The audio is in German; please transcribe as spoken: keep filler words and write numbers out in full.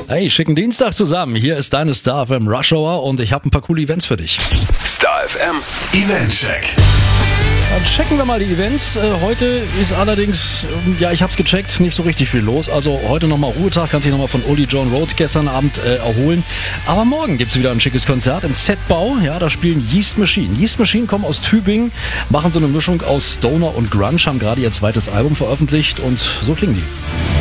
Hey, schicken Dienstag zusammen. Hier ist deine Star F M Rush Hour und ich habe ein paar coole Events für dich. Star F M Event Check. Dann checken wir mal die Events. Äh, heute ist allerdings, äh, ja, ich hab's gecheckt, nicht so richtig viel los. Also heute nochmal Ruhetag, kannst dich nochmal von Uli John Road gestern Abend äh, erholen. Aber morgen gibt's wieder ein schickes Konzert im Z-Bau. Ja, da spielen Yeast Machine. Yeast Machine kommen aus Tübingen, machen so eine Mischung aus Stoner und Grunge, haben gerade ihr zweites Album veröffentlicht und so klingen die.